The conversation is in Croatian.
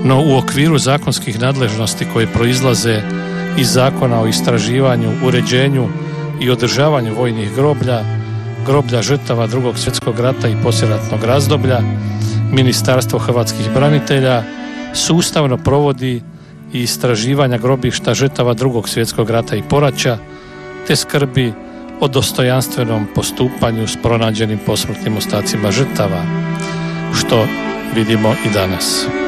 No u okviru zakonskih nadležnosti koje proizlaze iz Zakona o istraživanju, uređenju i održavanju vojnih groblja žrtava Drugog svjetskog rata i poslijeratnog razdoblja, Ministarstvo hrvatskih branitelja sustavno provodi i istraživanja grobišta žrtava Drugog svjetskog rata i poraća, te skrbi o dostojanstvenom postupanju s pronađenim posmrtnim ostacima žrtava, što vidimo i danas.